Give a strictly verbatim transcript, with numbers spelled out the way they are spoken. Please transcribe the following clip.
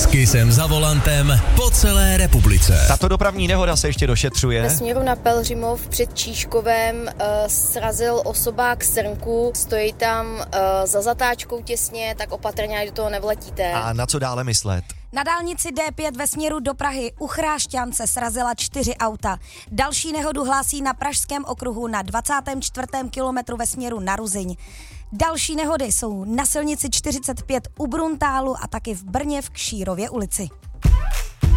Kisem za volantem po celé republice. Tato dopravní nehoda se ještě došetřuje. Ve směru na Pelhřimov před Číškovem uh, srazil osobák srnku, stojí tam uh, za zatáčkou těsně, tak opatrně, ať do toho nevletíte. A na co dále myslet? Na dálnici D pět ve směru do Prahy u Chrášťance srazila čtyři auta. Další nehodu hlásí na Pražském okruhu na dvacátém čtvrtém kilometru ve směru na Ruzyň. Další nehody jsou na silnici čtyřicet pět u Bruntálu a taky v Brně v Kšírově ulici.